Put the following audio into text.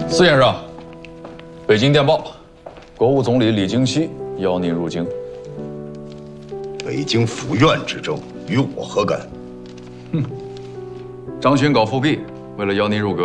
司先生，北京电报，国务总理李京熙邀您入京。 北京府院之争与我何干？ 张勋搞复辟，为了邀您入阁，